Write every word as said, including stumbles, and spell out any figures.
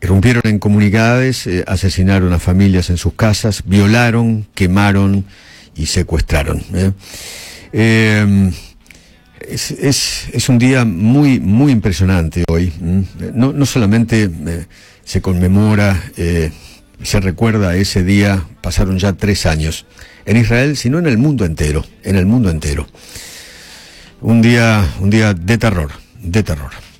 irrumpieron en comunidades, eh, asesinaron a familias en sus casas, violaron, quemaron y secuestraron. ¿eh? Eh, es, es, es un día muy, muy impresionante hoy. No, no solamente eh, se conmemora, eh, se recuerda ese día, pasaron ya tres años en Israel, sino en el mundo entero, en el mundo entero. Un día, un día de terror, de terror.